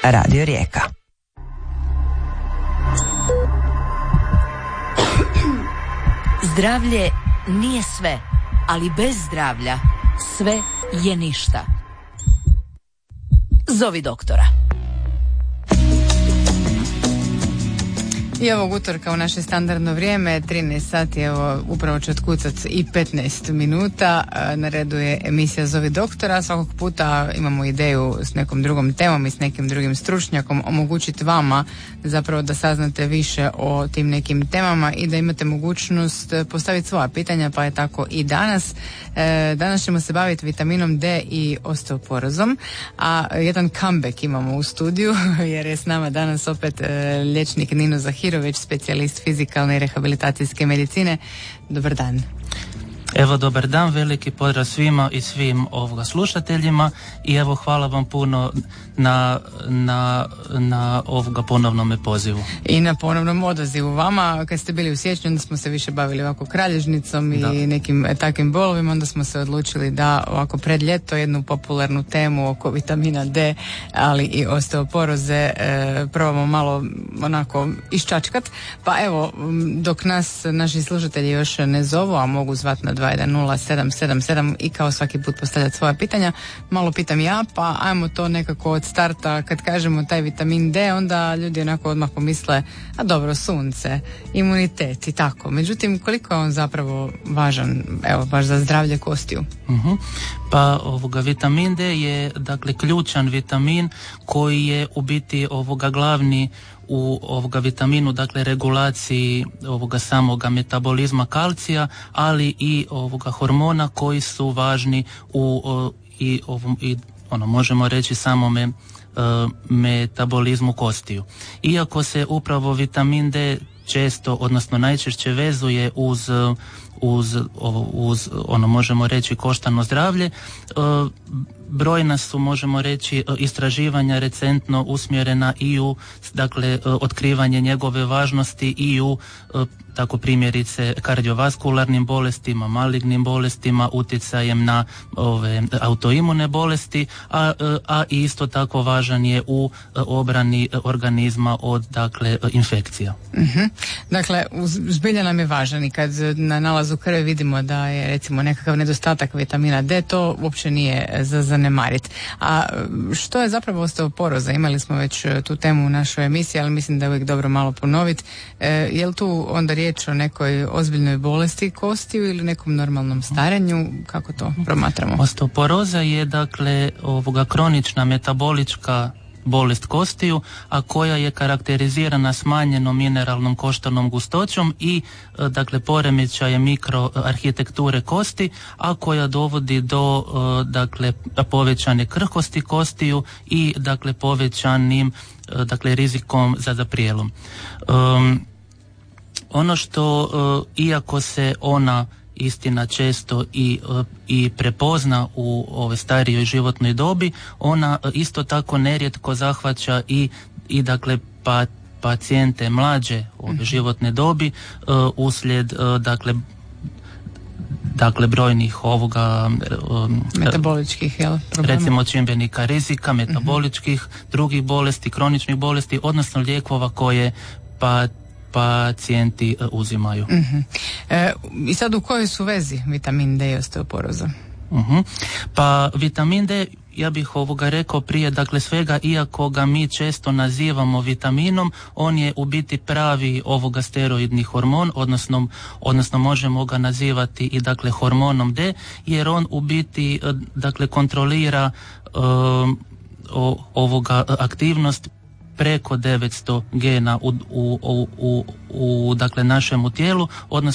Radio Rijeka. Zdravlje nije sve, ali bez zdravlja sve je ništa. Zovi doktora. I ovog utorka u naše standardno vrijeme, 13 sati, evo upravo će otkucat i 15 minuta. Na redu je emisija Zovi doktora. Svakog puta imamo ideju s nekom drugom temom i s nekim drugim stručnjakom omogućiti vama zapravo da saznate više o tim nekim temama i da imate mogućnost postaviti svoja pitanja, pa je tako i danas. Danas ćemo se baviti vitaminom D i osteoporozom, a jedan comeback imamo u studiju jer je s nama danas opet liječnik Nino Zahirović, specijalist fizikalne i rehabilitacijske medicine. Dobar dan. Evo, dobar dan, veliki pozdrav svima i svim slušateljima i evo hvala vam puno na ovoga ponovnom pozivu. I na ponovnom odazivu vama. Kad ste bili u siječnju, onda smo se više bavili ovako kralježnicom i nekim takvim bolovima, onda smo se odlučili da ovako pred ljeto jednu popularnu temu oko vitamina D, ali i osteoporoze probamo malo onako iščačkat. Pa evo, dok nas naši slušatelji još ne zovu, a mogu zvat na 210-777 i kao svaki put postavljati svoja pitanja, malo pitam ja, pa ajmo to nekako od starta. Kad kažemo taj vitamin D, onda ljudi onako odmah pomisle, a dobro, sunce, imunitet i tako. Međutim, koliko je on zapravo važan, evo, baš za zdravlje kostiju? Pa vitamin D je dakle ključan vitamin koji je u biti glavni u vitaminu, dakle regulaciji samoga metabolizma kalcija, ali i hormona koji su važni možemo reći samome metabolizmu kostiju. Iako se upravo vitamin D često, odnosno najčešće vezuje uz možemo reći koštano zdravlje, brojna su, možemo reći, istraživanja recentno usmjerena i u otkrivanje njegove važnosti i u tako primjerice kardiovaskularnim bolestima, malignim bolestima, utjecajem na autoimune bolesti, a isto tako važan je u obrani organizma od infekcija. Dakle, zbilja nam je važan i kad na nalazu krvi vidimo da je recimo nekakav nedostatak vitamina D, to uopće nije za zanemariti. A što je zapravo osteoporoza? Imali smo već tu temu u našoj emisiji, ali mislim da je uvijek dobro malo ponoviti. Je li tu onda riječ o nekoj ozbiljnoj bolesti kostiju ili nekom normalnom starenju? Kako to promatramo? Osteoporoza je kronična metabolička bolest kostiju, a koja je karakterizirana smanjenom mineralnom koštanom gustoćom i poremećaje mikroarhitekture kosti, a koja dovodi do povećane krhkosti kostiju i povećanim rizikom za zaprijelom. Ono što, iako se ona istina često i prepozna u ovoj starijoj životnoj dobi, ona isto tako nerijetko zahvaća i pacijente mlađe životne dobi uslijed brojnih metaboličkih problema, recimo čimbenika rizika, metaboličkih, drugih bolesti, kroničnih bolesti, odnosno lijekova koje pacijenti uzimaju. I sad u kojoj su vezi vitamin D i osteoporoza? Pa vitamin D, ja bih rekao prije svega, iako ga mi često nazivamo vitaminom, on je u biti pravi steroidni hormon, odnosno možemo ga nazivati i hormonom D, jer on u biti kontrolira aktivnost preko 900 gena u našemu tijelu, odnosno